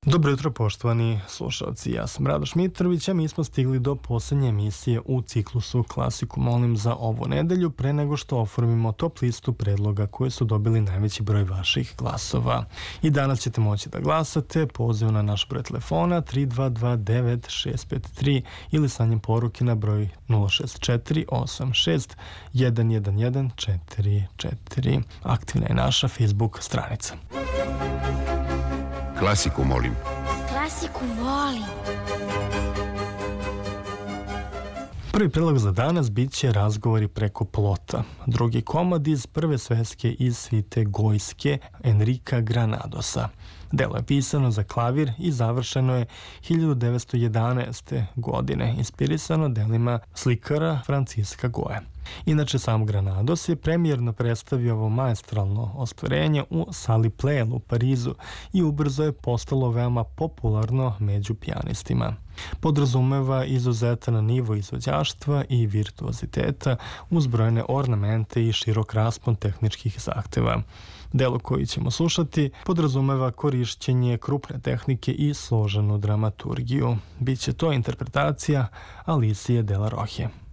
Dobro jutro, poštovani slušalci. Ja sam Radoš Mitrović, a mi smo stigli do posljednje emisije u ciklusu Klasiku molim za ovu nedelju, pre nego što oformimo top listu predloga koje su dobili najveći broj vaših glasova. I danas ćete moći da glasate pozivom na naš broj telefona 3229-653 ili slanjem poruke na broj 064-86-111-44. Aktivna je naša Facebook stranica. Klasiku molim. Klasiku volim. Prvi predlog za danas bit će razgovori preko plota. Drugi komad iz prve sveske iz svite Gojske Enrika Granadosa. Delo je pisano za klavir i završeno je 1911. godine, inspirisano delima slikara Franciska Goje. Inače, sam Granados je premijerno predstavio ovo maestralno ostvarenje u sali Pleyel u Parizu i ubrzo je postalo veoma popularno među pijanistima. Podrazumeva izuzetan nivo izvođaštva i virtuoziteta uz brojne ornamente i širok raspon tehničkih zahteva. Delo koji ćemo slušati podrazumeva korišćenje krupne tehnike i složenu dramaturgiju. Biće to interpretacija Alicije de la Rohe.